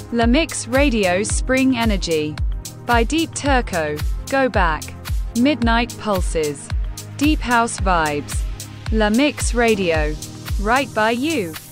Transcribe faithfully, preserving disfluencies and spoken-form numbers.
La Mix Radio's Spring Energy by Deep Turco. Go back. Midnight Pulses. Deep House Vibes. La Mix Radio. Right by you.